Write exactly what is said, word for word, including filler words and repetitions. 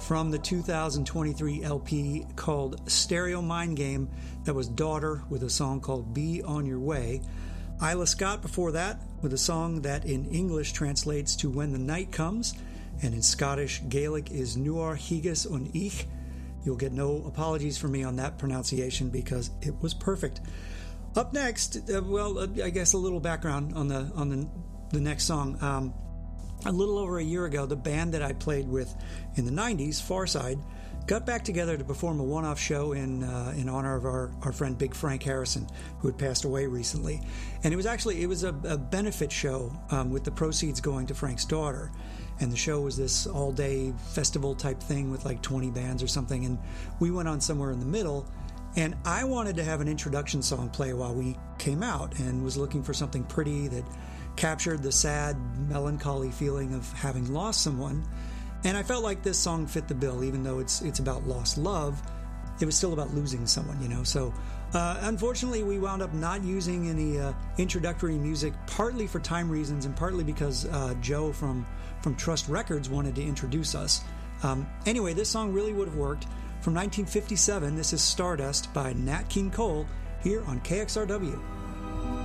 from the two thousand twenty-three L P called Stereo Mind Game. That was Daughter with a song called Be On Your Way. Isla Scott before that with a song that in English translates to When the Night Comes, and in Scottish Gaelic is Nuar Higas on Ich. You'll get no apologies from me on that pronunciation because it was perfect. Up next, uh, well, uh, I guess a little background on the on the, the next song. Um, a little over a year ago, the band that I played with in the nineties, Farside, got back together to perform a one-off show in uh, in honor of our, our friend Big Frank Harrison, who had passed away recently. And it was actually it was a, a benefit show um, with the proceeds going to Frank's daughter. And the show was this all-day festival type thing with like twenty bands or something. And we went on somewhere in the middle. And I wanted to have an introduction song play while we came out, and was looking for something pretty that captured the sad, melancholy feeling of having lost someone. And I felt like this song fit the bill, even though it's it's about lost love. It was still about losing someone, you know. So uh, unfortunately, we wound up not using any uh, introductory music, partly for time reasons and partly because uh, Joe from, from Trust Records wanted to introduce us. Um, anyway, this song really would have worked. From nineteen fifty-seven, this is Stardust by Nat King Cole here on K X R W.